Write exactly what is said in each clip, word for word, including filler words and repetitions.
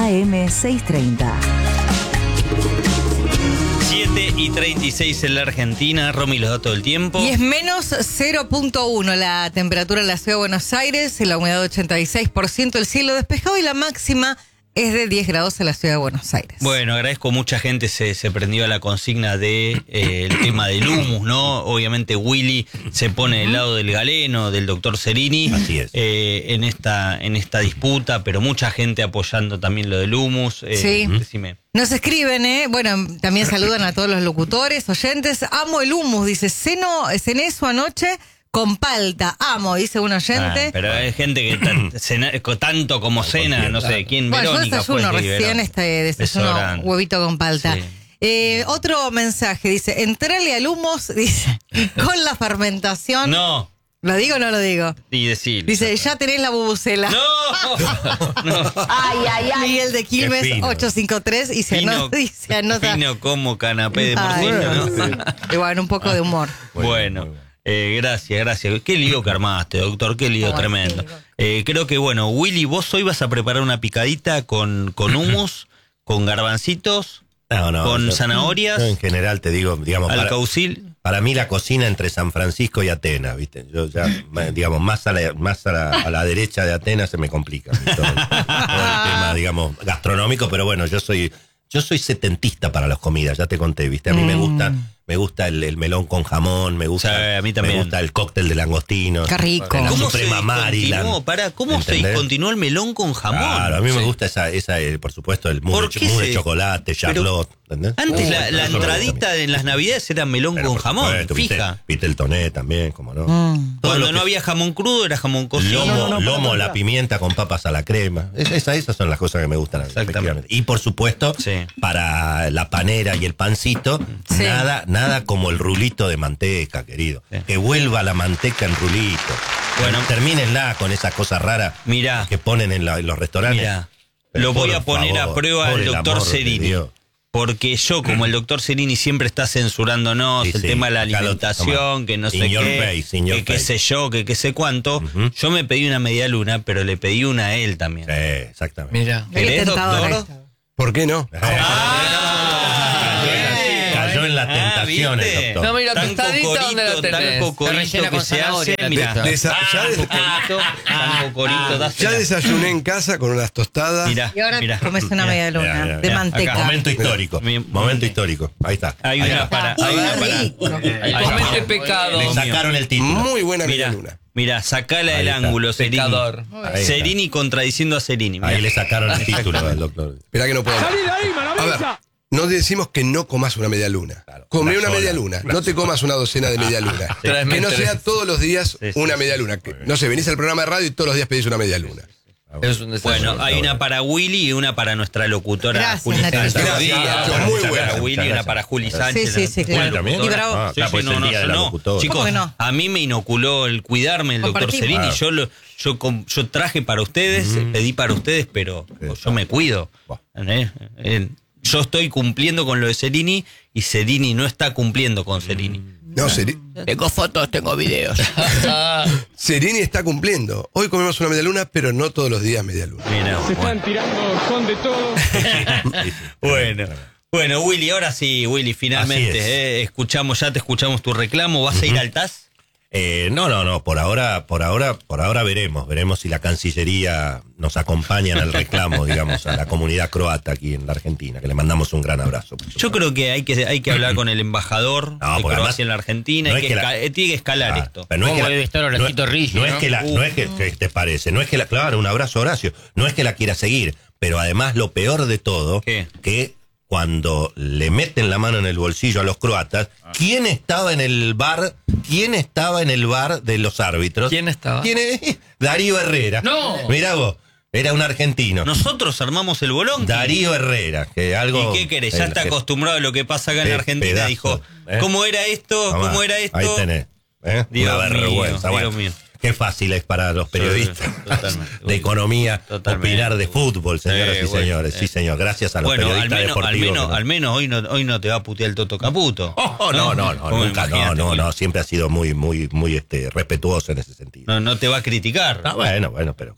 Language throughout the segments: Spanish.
A M seiscientos treinta. siete y treinta y seis en la Argentina. Romy, los datos del tiempo. Y es menos cero punto uno la temperatura en la ciudad de Buenos Aires, la humedad ochenta y seis por ciento, el cielo despejado y la máxima es de diez grados en la ciudad de Buenos Aires. Bueno, agradezco, mucha gente se, se prendió a la consigna de eh, el tema del humus, ¿no? Obviamente Willy se pone del lado del galeno, del doctor Cerini. Así es. Eh, en esta, en esta disputa, pero mucha gente apoyando también lo del humus. Eh, Sí. Decime. Nos escriben, ¿eh? Bueno, también saludan a todos los locutores, oyentes. Amo el humus, dice, ceno, cené eso anoche con palta. Amo, dice un oyente. Ah, pero hay gente que tan- cena- tanto como cena, no sé, ¿quién? Bueno, yo Verónica, desayuno pues, recién Verónica. este desayuno Besorán. huevito con palta. Sí. Eh, otro mensaje, dice, entrale al humus, dice, y con la fermentación. No, ¿Lo digo o no lo digo? y decir. Dice, ya tenés la bubucela. No, no. Ay, ay, ay. Miguel de Quilmes, Qué fino. ochocientos cincuenta y tres, y se Fino, anota, y se anota. fino como canapé de Ay, porcino, ¿no? Y bueno, un poco de humor. Bueno, eh, gracias, gracias. Qué lío que armaste, doctor, qué lío Ay, tremendo. sí. Eh, creo que, bueno, Willy, vos hoy vas a preparar una picadita con, con hummus, con garbancitos, No, no, con yo- zanahorias, yo en general te digo, digamos, para, alcaucil. para mí la cocina entre San Francisco y Atenas, ¿viste? Yo ya, ma- digamos, más a la, más a la, a la derecha de Atenas se me complica todo, todo el tema, digamos, gastronómico, pero bueno, yo soy, yo soy setentista para las comidas, ya te conté, ¿viste? A mí me gusta, me gusta el, el melón con jamón, me gusta, Sí, a mí también. me gusta el cóctel de langostino. Qué rico. La ¿Cómo se Suprema discontinuó? Maryland. Pará, ¿cómo se ¿Entendés? discontinuó el melón con jamón? Claro, a mí me Sí. gusta esa, esa eh, por supuesto, el mousse ¿Por de, qué mousse de se- chocolate, Charlotte. ¿entendés? Antes Uh, la, la eso me gusta a mí. entradita en las navidades era melón Pero con por jamón, supuesto, viste- fija. Viste el toné también, como no. Mm. Todo Cuando lo no que- había jamón crudo era jamón cocido. Lomo, lomo la pimienta con papas a la crema. Es- esa- esas son las cosas que me gustan. Exactamente. efectivamente. Y por supuesto, Sí. para la panera y el pancito, Sí. nada, nada como el rulito de manteca, querido. Sí. Que vuelva la manteca en rulito. Bueno. Termínenla con esas cosas raras Mirá. que ponen en, la- en los restaurantes. Mirá, Pero lo voy por a poner favor, a prueba por al el doctor amor de Cerini. Dios. Porque yo, como el doctor Cerini siempre está censurándonos Sí, el sí, tema de la acá lo- alimentación, toma. que no In sé your qué, face, in your que qué face. sé yo, que qué sé cuánto. Ujú. Yo me pedí una media luna, pero le pedí una a él también. Sí, exactamente. Mira. Qué ¿Querés, tentadora doctor? esta. ¿Por qué no? Ah, Cayó en la Ah, tentación ¿viste? el doctor. No, mira, Tan tostadita, ¿dónde la cocorito, tan tenés? cocorito Rellena que con se zanahoria hace, la mira. De- de- Tan ya de- cocorito, tan cocorito, dásela. Ya desayuné en casa con unas tostadas. Mirá, Y ahora mirá, comes una mirá. media luna Mirá, mirá, de mirá. manteca. Acá, Momento histórico. Mi- Momento histórico. Ahí está. Hay Ahí una está. para, hay Uy, una qué para. rico. Ahí va. Comete pecado. Le sacaron el título. Muy buena media Mira, luna. mira, sacala Ahí del está. ángulo, Cerini. Pecador. Ahí está. Cerini contradiciendo a Cerini. Ahí mirá. le sacaron el título al doctor. Esperá que no puedo. A ver, no decimos que no comas una media luna. Come una una sola. media luna. No te comas una docena de media luna. Sí. Que no sea todos los días Sí, sí, una sí, media sí. luna. Que, no sé, venís al programa de radio y todos los días pedís una media luna. Es un desastre. Bueno, hay una para Willy y una para nuestra locutora Gracias, Juli Natalia. Sánchez. Gracias, Gracias, Nacho, muy muchas buena. para Willy y Muchas una gracias. para Juli Gracias. Sánchez. Sí, sí, sí, la claro. locutora. también. Y bravo. Ah, Sí, claro, sí, pues no, el no, día de yo la no. locutora. Chicos, ¿Cómo que no? a mí me inoculó el cuidarme el doctor Compartimos. Cerini. Ah. Yo, lo, yo, com- yo traje para ustedes, pedí para ustedes, pero yo me cuido. Buah. ¿Eh? Eh, Yo estoy cumpliendo con lo de Cerini y Cerini no está cumpliendo con Cerini. No, Seri- Tengo fotos, tengo videos. Serini está cumpliendo. Hoy comemos una media luna, pero no todos los días media luna. Mira, Se bueno. están tirando, son de todo. Bueno, bueno, Willy, ahora sí, Willy, finalmente, Así es. eh, escuchamos, ya te escuchamos tu reclamo. ¿Vas a ir al T A S? Eh, no, no, no, por ahora, por ahora, por ahora veremos, veremos si la Cancillería nos acompaña en el reclamo, digamos, a la comunidad croata aquí en la Argentina, que le mandamos un gran abrazo. por Yo supuesto. creo que hay que hay que hablar con el embajador No, de porque Croacia además en la Argentina, no hay es que que la- esca- eh, tiene que escalar Ah, esto. pero no es ¿Cómo que la- debe estar Horacito no es- Riggi, no es no? que la, no es que, que te parece, no es que la, claro, un abrazo Horacio, no es que la quiera seguir, pero además lo peor de todo, ¿Qué? que cuando le meten la mano en el bolsillo a los croatas, ¿quién estaba en el bar? ¿Quién estaba en el bar de los árbitros? ¿Quién estaba? ¿Quién es? Darío Herrera. ¡No! Mirá vos, era un argentino. Nosotros armamos el bolón. Darío Herrera, que algo... ¿Y qué querés? Ya el- está que- acostumbrado a lo que pasa acá en qué la Argentina. pedazo, Dijo, ¿eh? ¿cómo era esto? Tomá, ¿Cómo era esto? Ahí tenés. ¿eh? Dios Una vergüenza. mío, Bueno, Dios mío. qué fácil es para los periodistas Sí, totalmente. de economía Totalmente. opinar de fútbol, señoras Sí, y bueno, señores. sí. Sí, señor. Gracias a los Bueno, al periodistas menos, al deportivos. menos, que nos- al menos hoy no, hoy no te va a putear el Toto Caputo. Oh, no, no, no, Como nunca, no, imagínate, no, Willy. no, siempre ha sido muy, muy, muy este, respetuoso en ese sentido. No, no te va a criticar. Ah, bueno, bueno, pero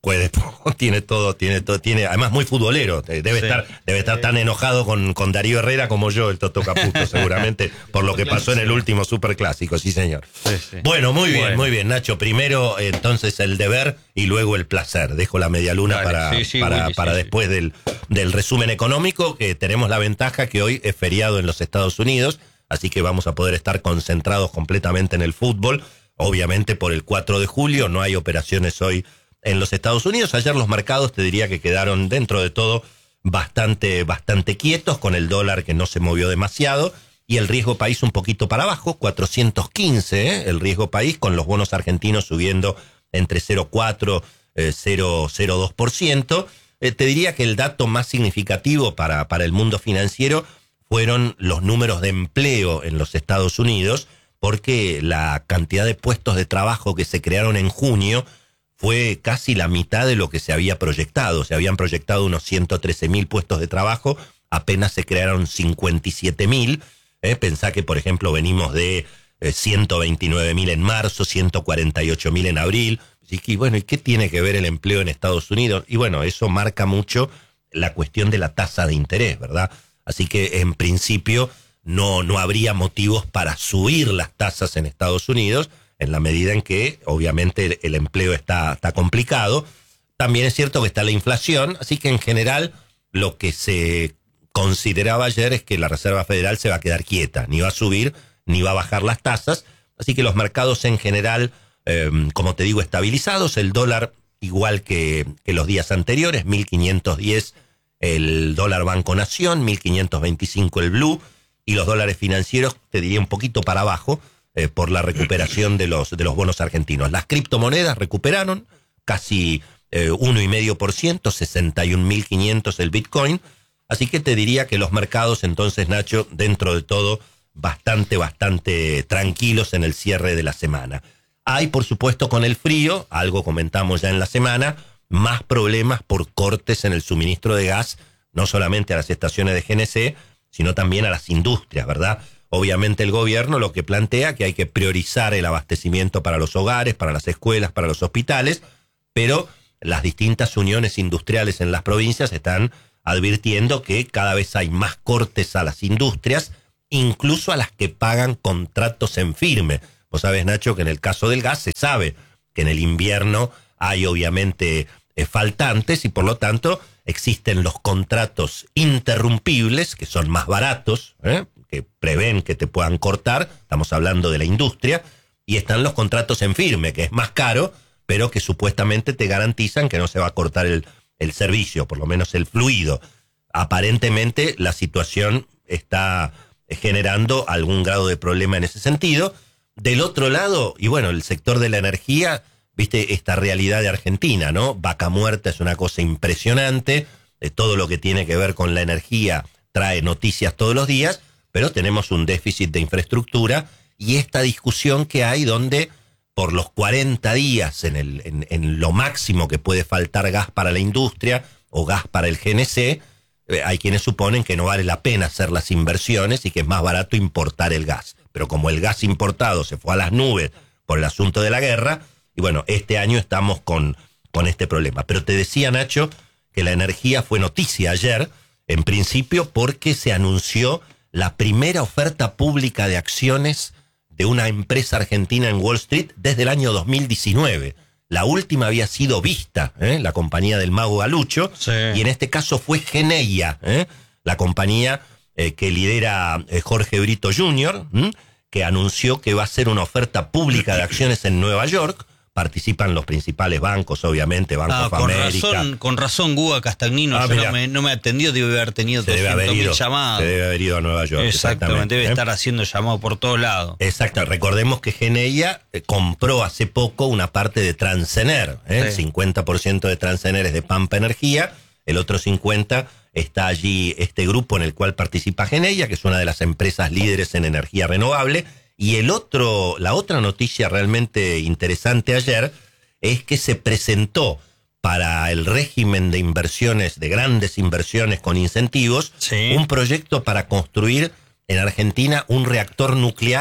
puede, tiene todo, tiene todo, tiene, además muy futbolero, debe Sí. estar, debe estar tan enojado con, con Darío Herrera como yo, el Toto Caputo, seguramente, por lo que pasó en el último superclásico, sí señor. Sí, sí. Bueno, muy bien, Bueno. muy bien, Nacho. Primero, entonces, el deber y luego el placer. Dejo la media luna Dale, para, sí, sí, para, Willy, para sí, después del, del resumen económico, que tenemos la ventaja que hoy es feriado en los Estados Unidos, así que vamos a poder estar concentrados completamente en el fútbol. Obviamente por el cuatro de julio no hay operaciones hoy en los Estados Unidos. Ayer los mercados te diría que quedaron dentro de todo bastante, bastante quietos, con el dólar que no se movió demasiado y el riesgo país un poquito para abajo, cuatrocientos quince, ¿eh? El riesgo país, con los bonos argentinos subiendo entre cero coma cuatro, eh, cero coma dos por ciento. Eh, te diría que el dato más significativo para, para el mundo financiero fueron los números de empleo en los Estados Unidos, porque la cantidad de puestos de trabajo que se crearon en junio fue casi la mitad de lo que se había proyectado. Se habían proyectado unos ciento trece mil puestos de trabajo, apenas se crearon cincuenta y siete mil. Eh, pensá que, por ejemplo, venimos de eh, ciento veintinueve mil en marzo, ciento cuarenta y ocho mil en abril. Así que, bueno, ¿y qué tiene que ver el empleo en Estados Unidos? Y bueno, eso marca mucho la cuestión de la tasa de interés, ¿verdad? Así que, en principio, no, no habría motivos para subir las tasas en Estados Unidos, en la medida en que, obviamente, el, el empleo está, está complicado. También es cierto que está la inflación, así que, en general, lo que se consideraba ayer es que la Reserva Federal se va a quedar quieta, ni va a subir, ni va a bajar las tasas. Así que los mercados, en general, eh, como te digo, estabilizados. El dólar, igual que, que los días anteriores, mil quinientos diez el dólar Banco Nación, mil quinientos veinticinco el Blue, y los dólares financieros, te diría un poquito para abajo, eh, por la recuperación de los, de los bonos argentinos. Las criptomonedas recuperaron casi eh, uno coma cinco por ciento, sesenta y un mil quinientos el Bitcoin. Así que te diría que los mercados, entonces, Nacho, dentro de todo, bastante, bastante tranquilos en el cierre de la semana. Hay, por supuesto, con el frío, algo comentamos ya en la semana, más problemas por cortes en el suministro de gas, no solamente a las estaciones de G N C, sino también a las industrias, ¿verdad? Obviamente el gobierno lo que plantea que hay que priorizar el abastecimiento para los hogares, para las escuelas, para los hospitales, pero las distintas uniones industriales en las provincias están advirtiendo que cada vez hay más cortes a las industrias, incluso a las que pagan contratos en firme. Vos sabés, Nacho, que en el caso del gas se sabe que en el invierno hay obviamente eh, faltantes y por lo tanto existen los contratos interrumpibles, que son más baratos, ¿eh? que prevén que te puedan cortar, estamos hablando de la industria, y están los contratos en firme, que es más caro, pero que supuestamente te garantizan que no se va a cortar el, el servicio, por lo menos el fluido. Aparentemente la situación está generando algún grado de problema en ese sentido. Del otro lado, y bueno, el sector de la energía, viste esta realidad de Argentina, ¿no? Vaca muerta es una cosa impresionante, eh, todo lo que tiene que ver con la energía trae noticias todos los días, pero tenemos un déficit de infraestructura y esta discusión que hay donde por los cuarenta días en, el, en, en lo máximo que puede faltar gas para la industria o gas para el G N C, eh, hay quienes suponen que no vale la pena hacer las inversiones y que es más barato importar el gas. Pero como el gas importado se fue a las nubes por el asunto de la guerra, y bueno, este año estamos con, con este problema. Pero te decía, Nacho, que la energía fue noticia ayer, en principio porque se anunció la primera oferta pública de acciones de una empresa argentina en Wall Street desde el año dos mil diecinueve. La última había sido Vista, ¿eh? la compañía del mago Galucho, Sí. y en este caso fue Geneia, ¿eh? la compañía eh, que lidera eh, Jorge Brito junior, ¿m? que anunció que va a hacer una oferta pública de acciones en Nueva York. Participan los principales bancos, obviamente, Banco Ah, of con America. razón, con razón, Guga Castagnino Ah, yo mirá. no, me, no me atendió, debe haber tenido Se debe haber doscientos mil ido, llamadas. se debe haber ido a Nueva York. Exactamente, debe ¿eh? estar haciendo llamados por todos lados. Exacto, recordemos que Geneia eh, compró hace poco una parte de Transener, ¿eh? Sí. el cincuenta por ciento de Transener es de Pampa Energía, el otro cincuenta por ciento está allí este grupo en el cual participa Geneia, que es una de las empresas líderes en energía renovable, y el otro, la otra noticia realmente interesante ayer es que se presentó para el régimen de inversiones, de grandes inversiones con incentivos, Sí. un proyecto para construir en Argentina un reactor nuclear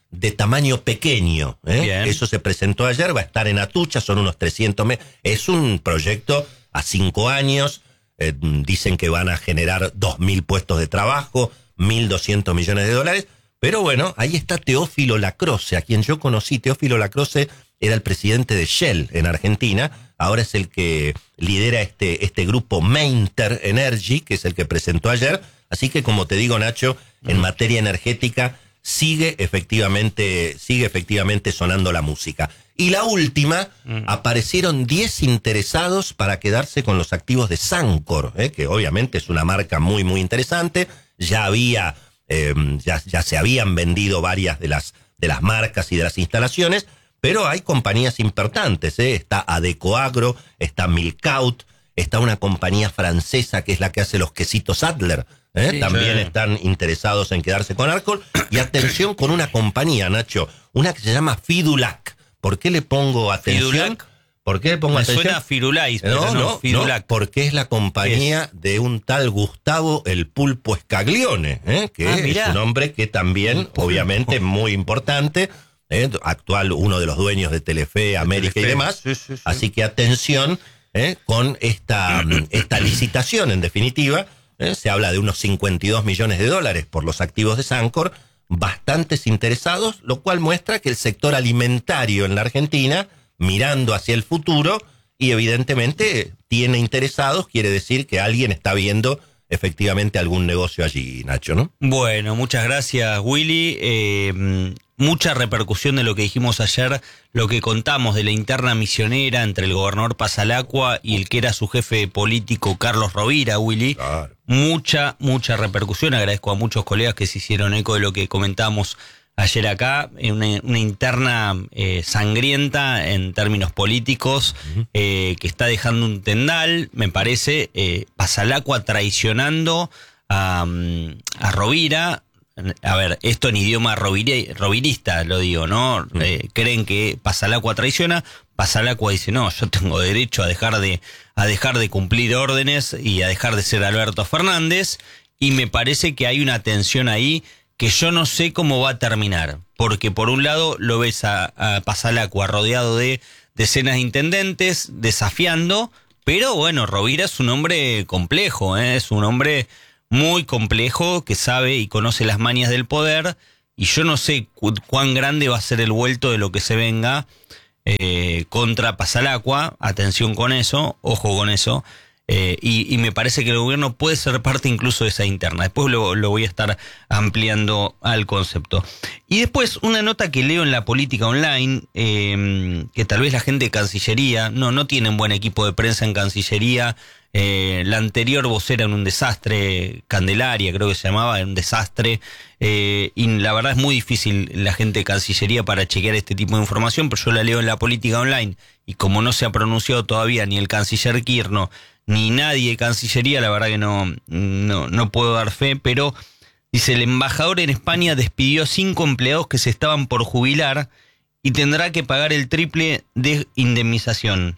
de tamaño pequeño. ¿eh? Bien. Eso se presentó ayer, va a estar en Atucha, son unos trescientos metros. Es un proyecto a cinco años, eh, dicen que van a generar dos mil puestos de trabajo, mil doscientos millones de dólares, pero bueno, ahí está Teófilo Lacroze, a quien yo conocí. Teófilo Lacroze era el presidente de Shell en Argentina, ahora es el que lidera este, este grupo Mainter Energy, que es el que presentó ayer. Así que, como te digo, Nacho, en materia energética sigue efectivamente, sigue efectivamente sonando la música. Y la última, mm. aparecieron diez interesados para quedarse con los activos de Sancor, ¿eh? que obviamente es una marca muy, muy interesante. Ya había, eh, ya, ya se habían vendido varias de las, de las marcas y de las instalaciones, pero hay compañías importantes, ¿eh? Está Adecoagro, está Milcaut, está una compañía francesa que es la que hace los quesitos Adler, ¿eh? Sí, También sí. están interesados en quedarse con Arcor. Y atención con una compañía, Nacho, una que se llama Fidulac. ¿Por qué le pongo atención? ¿Fidulac? ¿Por qué le pongo Me atención? suena a Firulais, pero No, no, no, Fidulac. no, porque es la compañía de un tal Gustavo el Pulpo Scaglione, ¿eh? que Ah, es mirá. un hombre que también, obviamente, muy importante, ¿eh? actual uno de los dueños de Telefe, América Telefe. y demás. Sí, sí, sí. Así que atención ¿eh? con esta, esta licitación, en definitiva. ¿eh? Se habla de unos cincuenta y dos millones de dólares por los activos de Sancor, bastantes interesados, lo cual muestra que el sector alimentario en la Argentina, mirando hacia el futuro, y evidentemente tiene interesados, quiere decir que alguien está viendo efectivamente algún negocio allí, Nacho, ¿no? Bueno, muchas gracias, Willy. Eh, mucha repercusión de lo que dijimos ayer, lo que contamos de la interna misionera entre el gobernador Pasalacqua y el que era su jefe político, Carlos Rovira, Willy. Claro. Mucha, mucha repercusión. Agradezco a muchos colegas que se hicieron eco de lo que comentamos ayer acá, una, una interna eh, sangrienta en términos políticos, uh-huh. eh, que está dejando un tendal, me parece, eh, Pasalacqua traicionando a, a Rovira. A ver, esto en idioma rovire, rovirista lo digo, ¿no? Uh-huh. Eh, creen que Pasalacqua traiciona, Pasalacqua dice, no, yo tengo derecho a dejar de, a dejar de cumplir órdenes y a dejar de ser Alberto Fernández, y me parece que hay una tensión ahí que yo no sé cómo va a terminar, porque por un lado lo ves a, a Pasalacqua rodeado de decenas de intendentes, desafiando, pero bueno, Rovira es un hombre complejo, ¿eh? Es un hombre muy complejo que sabe y conoce las mañas del poder, y yo no sé cu- cuán grande va a ser el vuelto de lo que se venga eh, contra Pasalacqua. Atención con eso, ojo con eso. Eh, y, y me parece que el gobierno puede ser parte incluso de esa interna. Después lo, lo voy a estar ampliando al concepto. Y después una nota que leo en La Política Online, eh, que tal vez la gente de Cancillería, no, no tienen buen equipo de prensa en Cancillería. Eh, la anterior vocera era un desastre, Candelaria creo que se llamaba, era un desastre. Eh, y la verdad es muy difícil la gente de Cancillería para chequear este tipo de información, pero yo la leo en La Política Online, y como no se ha pronunciado todavía ni el canciller Kirchner ni nadie de Cancillería, la verdad que no, no, no puedo dar fe, pero dice: el embajador en España despidió cinco empleados que se estaban por jubilar y tendrá que pagar el triple de indemnización.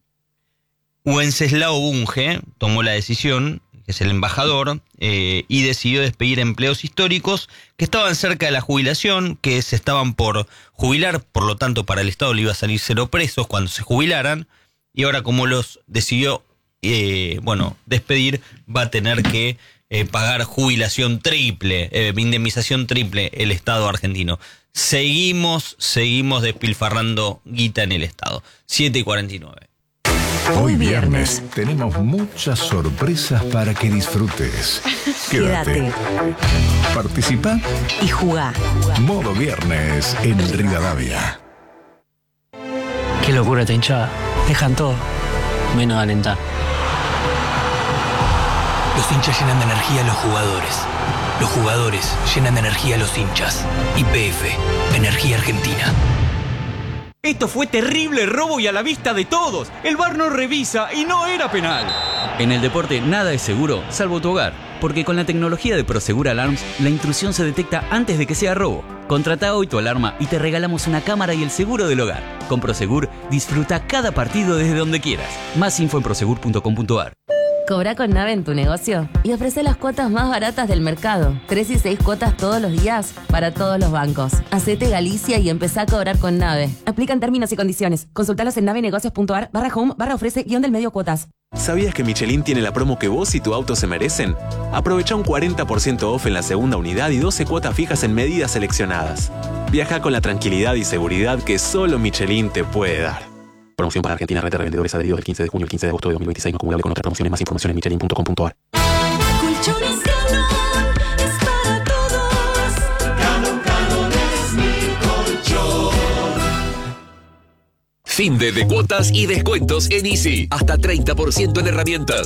Wenceslao Bunge tomó la decisión, que es el embajador, eh, y decidió despedir empleados históricos que estaban cerca de la jubilación, que se estaban por jubilar, por lo tanto para el Estado le iba a salir cero pesos cuando se jubilaran, y ahora como los decidió Eh, bueno, despedir, va a tener que eh, pagar jubilación triple, eh, indemnización triple el Estado argentino. Seguimos, seguimos despilfarrando guita en el Estado. siete y cuarenta y nueve. Hoy viernes tenemos muchas sorpresas para que disfrutes. Quédate. Participa y jugá. Modo viernes en Rivadavia. Qué locura esta hinchada. Dejan todo, menos alentar. Los hinchas llenan de energía a los jugadores. Los jugadores llenan de energía a los hinchas. Y P F, Energía Argentina. Esto fue terrible robo y a la vista de todos. El V A R no revisa y no era penal. En el deporte nada es seguro, salvo tu hogar. Porque con la tecnología de Prosegur Alarms, la intrusión se detecta antes de que sea robo. Contrata hoy tu alarma y te regalamos una cámara y el seguro del hogar. Con Prosegur, disfruta cada partido desde donde quieras. Más info en prosegur punto com punto a r. Cobra con Nave en tu negocio y ofrece las cuotas más baratas del mercado. Tres y seis cuotas todos los días para todos los bancos. Hacete Galicia y empezá a cobrar con Nave. Aplican términos y condiciones. Consultalos en navenegocios.ar barra home barra ofrece guión del medio cuotas. ¿Sabías que Michelin tiene la promo que vos y tu auto se merecen? Aprovecha un cuarenta por ciento off en la segunda unidad y doce cuotas fijas en medidas seleccionadas. Viaja con la tranquilidad y seguridad que solo Michelin te puede dar. Promoción para Argentina, red de revendedores adheridos del quince de junio al quince de agosto de dos mil veintiséis, no acumulable con otras promociones. Más información en michelin punto com punto ar. Colchones Galón es para todos. Galón, Galón es mi colchón. Fin de, de cuotas y descuentos en Easy. Hasta treinta por ciento en herramientas.